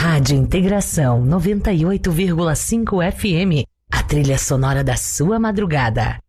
Rádio Integração 98,5 FM. A trilha sonora da sua madrugada.